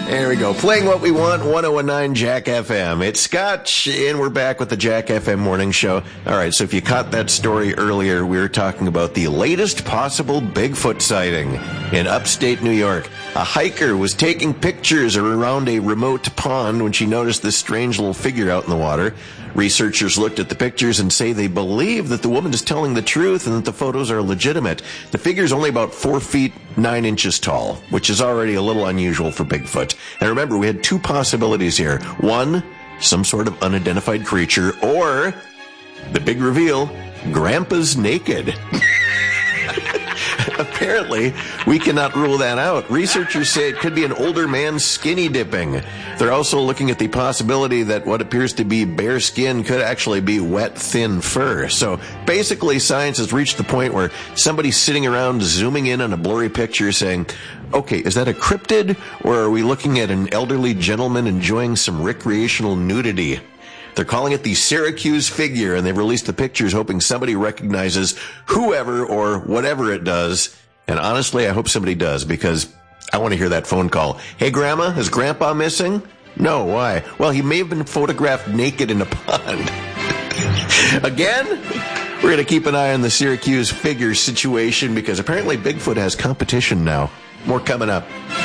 There we go. Playing what we want, 1019 Jack FM. It's Scotch, and we're back with the Jack FM Morning Show. All right, so if you caught that story earlier, we were talking about the latest possible Bigfoot sighting in upstate New York. A hiker was taking pictures around a remote pond when she noticed this strange little figure out in the water. Researchers looked at the pictures and say they believe that the woman is telling the truth and that the photos are legitimate. The figure is only about 4 feet 9 inches tall, which is already a little unusual for Bigfoot. And remember, we had two possibilities here. One, some sort of unidentified creature, or the big reveal, Grandpa's naked. Apparently, we cannot rule that out. Researchers say it could be an older man skinny dipping. They're also looking at the possibility that what appears to be bare skin could actually be wet, thin fur. So basically, science has reached the point where somebody's sitting around zooming in on a blurry picture saying, okay, is that a cryptid, or are we looking at an elderly gentleman enjoying some recreational nudity? They're calling it the Syracuse figure, and they've released the pictures hoping somebody recognizes whoever or whatever it does. And honestly, I hope somebody does, because I want to hear that phone call. Hey, Grandma, is Grandpa missing? No, why? Well, he may have been photographed naked in a pond. Again? We're going to keep an eye on the Syracuse figure situation, because apparently Bigfoot has competition now. More coming up.